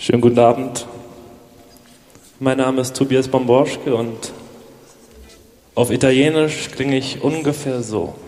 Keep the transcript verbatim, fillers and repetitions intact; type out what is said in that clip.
Schönen guten Abend. Mein Name ist Tobias Bomborschke und auf Italienisch klinge ich ungefähr so.